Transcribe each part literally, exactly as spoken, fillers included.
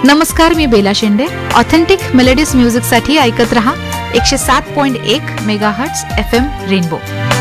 नमस्कार, मी बेला शेंडे. Authentic melodies म्युझिकसाठी ऐकत रहा एकशे सात पॉइंट एक मेगाहर्ट्झ एफ एम रेनबो.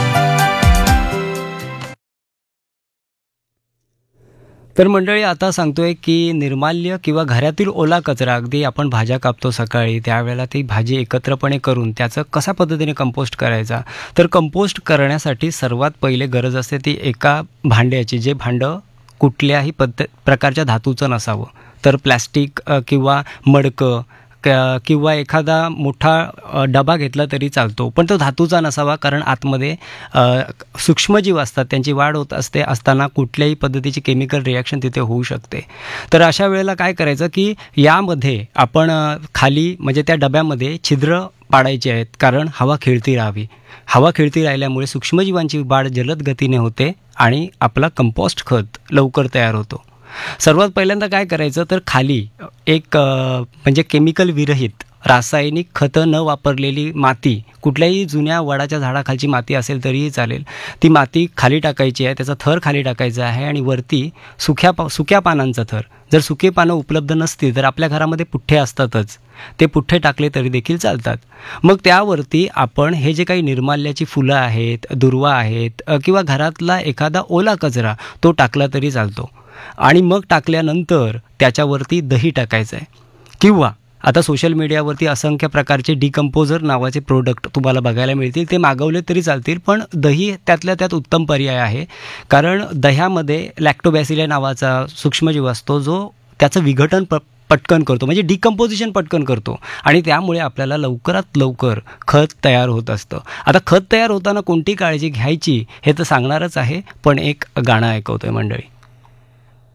तर मंडळी, आता सांगतोय की निर्माल्य किंवा घरातील ओला कचरा, अगदी आपण भाज्या कापतो सकाळी, त्यावेळेला ती भाजी एकत्रपणे करून त्याचं कशा पद्धतीने कंपोस्ट करायचा. तर कंपोस्ट करण्यासाठी सर्वात पहिले गरज असते ती एका भांड्याची, जे भांडं कुठल्याही पद्ध प्रकारच्या धातूचं नसावं. तर प्लॅस्टिक किंवा मडकं किंवा एखादा मोठा डबा घेतला तरी चालतो, पण तो धातूचा नसावा, कारण आतमध्ये सूक्ष्मजीव असतात, त्यांची वाढ होत असते असताना कुठल्याही पद्धतीची केमिकल रिॲक्शन तिथे होऊ शकते. तर अशा वेळेला काय करायचं की यामध्ये आपण खाली म्हणजे त्या डब्यामध्ये छिद्र पाडायचे आहेत, कारण हवा खेळती राहावी. हवा खेळती राहिल्यामुळे सूक्ष्मजीवांची वाढ जलद गतीने होते आणि आपला कंपोस्ट खत लवकर तयार होतो. सर्वात पहिल्यांदा काय करायचं, तर खाली एक म्हणजे केमिकल विरहित रासायनिक खतं न वापरलेली माती, कुठल्याही जुन्या वडाच्या झाडाखालची माती असेल तरीही चालेल, ती माती खाली टाकायची आहे, त्याचा थर खाली टाकायचा आहे आणि वरती सुक्या पा सुक्या पानांचा थर. जर सुके पानं उपलब्ध नसतील तर आपल्या घरामध्ये पुठ्ठे असतातच, ते पुठ्ठे टाकले तरी देखील चालतात. मग त्यावरती आपण हे जे काही निर्माल्याची फुलं आहेत, दुर्वा आहेत किंवा घरातला एखादा ओला कचरा तो टाकला तरी चालतो. आणि मग टाकल्यानंतर त्याच्यावरती दही टाकायचं आहे, किंवा आता सोशल मीडियावरती असंख्य प्रकारचे डिकम्पोजर नावाचे प्रोडक्ट तुम्हाला बघायला मिळतील, ते मागवले तरी चालतील, पण दही त्यातल्या त्यात उत्तम पर्याय आहे. कारण दह्यामध्ये लॅक्टोबॅसिलिया नावाचा सूक्ष्मजीव असतो, जो त्याचं विघटन प पटकन करतो, म्हणजे डिकम्पोजिशन पटकन करतो, आणि त्यामुळे आपल्याला लवकरात लवकर खत तयार होत असतं. आता खत तयार होताना कोणती काळजी घ्यायची हे तर सांगणारच आहे, पण एक गाणं ऐकवतोय मंडळी.